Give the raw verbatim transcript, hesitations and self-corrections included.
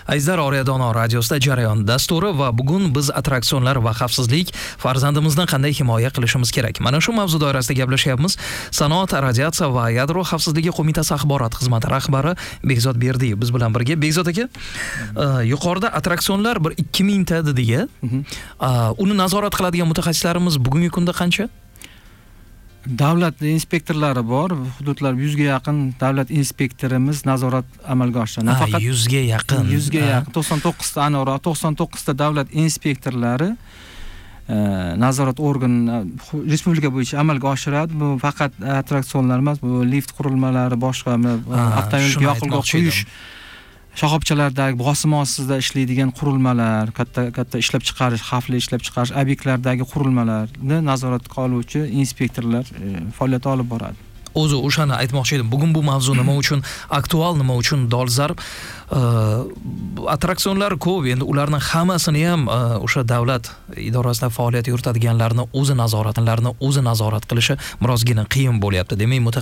Azizlar, Oriya Dono radiosida jarayon dasturi va bugun biz attraksionlar va xavfsizlik farzandimizni qanday himoya qilishimiz kerak. Mana shu mavzu doirasida gaplashyapmiz. Sanoat, radiatsiya va yadro xavfsizligi qo'mitasi axborot xizmati rahbari Bekzod Berdiyev biz bilan birga. Bekzod aka, yuqorida attraksionlar bir ikki ming ta dediga. Uni nazorat qiladigan mutaxassislarimiz bugungi kunda qancha? Davlat inspektorlari bor. Hududlar yuz ga yaqin davlat inspektorimiz nazorat amalga oshiradi. Nafaqat yuz ga yaqin. yuz ga yaqin, to'qson to'qqiz ta aniqroq to'qson to'qqiz ta davlat inspektorlari nazorat organi respublika bo'yicha amalga oshiradi. Bu faqat attraksionlar emas, bu lift qurilmalari, boshqa avtomobilga yoqilg'i quyish shoxobchalardagi bosim ostida ishlaydigan qurilmalar, katta katta ishlab chiqarish, xavfli ishlab chiqarish obyektlaridagi qurilmalarni nazoratga oluvchi inspektorlar faoliyat olib boradi. O'zi o'shani aytmoqchi edim. Bugun bu mavzu nima uchun aktual, nima uchun dolzarb? Attraksionlar ko'p, endi ularning hammasini ham o'sha davlat idorasida faoliyat yuritadiganlarni o'zi nazoratlarini o'zi nazorat qilishi birozgina qiyin bo'lyapti. Demak,